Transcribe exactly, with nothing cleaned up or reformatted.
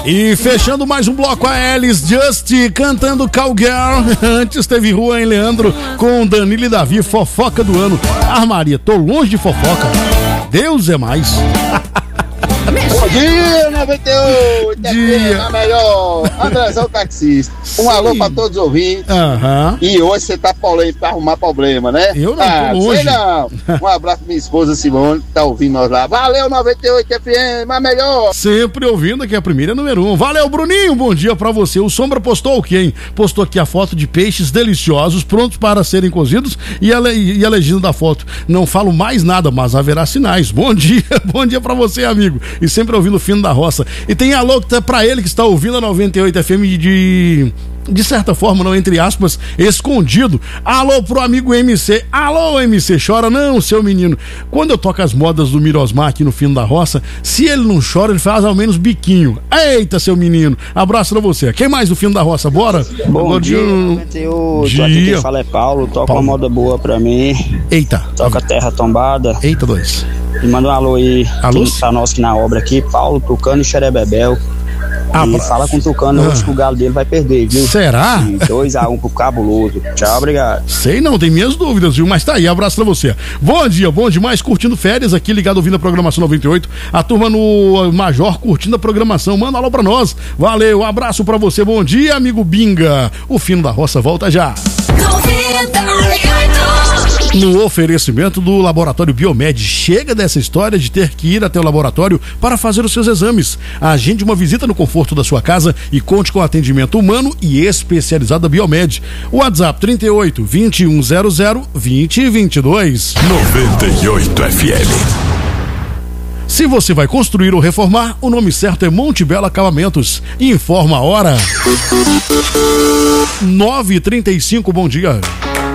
E fechando mais um bloco, a Alice Just cantando Cowgirl. Antes teve Juan e Leandro com Danilo e Davi, fofoca do ano. Ah, Maria, tô longe de fofoca. Deus é mais. Bom dia, noventa e oito, dia. A melhor, Andrezão taxista. Um Sim. alô pra todos os ouvintes. Aham. E hoje você tá polêmico pra arrumar problema, né? Eu não, ah, tô longe. Sei não. Um abraço pra minha esposa Simone, que tá ouvindo nós lá. Valeu, noventa e oito F M, a melhor. Sempre ouvindo aqui a primeira número um. Valeu, Bruninho, bom dia pra você. O Sombra postou o quê, hein? Postou aqui a foto de peixes deliciosos, prontos para serem cozidos, e a, le... e a legenda da foto. Não falo mais nada, mas haverá sinais. Bom dia, bom dia pra você, amigo. E sempre ouvindo o fino da roça. E tem alô que tá pra ele que está ouvindo a noventa e oito F M de... de certa forma, não entre aspas, escondido. Alô pro amigo M C. Alô, M C, chora não, seu menino. Quando eu toco as modas do Mirosmar aqui no fino da roça, se ele não chora, ele faz ao menos biquinho. Eita, seu menino. Abraço pra você. Quem mais do fino da roça? Bora? Bom Agora dia, de... noventa e oito. dia. Aqui quem fala é Paulo. Toca Paulo. uma moda boa pra mim. Eita. Toca Terra Tombada. Eita, dois. E manda um alô aí. Alô? Quem tá nós aqui na obra aqui. Paulo, Tucano e Xerebebel. Ah, E pra- fala com o Tucano Ah. hoje que o galo dele vai perder, viu? Será? dois a um pro Cabuloso. Tchau, obrigado. Sei não, tem minhas dúvidas, viu? Mas tá aí, abraço pra você. Bom dia, bom demais, curtindo férias aqui, ligado ouvindo a programação noventa e oito. A turma no Major curtindo a programação. Manda alô pra nós. Valeu, abraço pra você. Bom dia, amigo Binga. O fino da roça volta já. No oferecimento do Laboratório Biomed, chega dessa história de ter que ir até o laboratório para fazer os seus exames. Agende uma visita no conforto da sua casa e conte com atendimento humano e especializado da Biomed. WhatsApp trinta e oito, vinte e um zero zero, vinte, vinte e dois. noventa e oito F M. Se você vai construir ou reformar, o nome certo é Monte Belo Acabamentos. Informa a hora. nove e trinta e cinco, bom dia.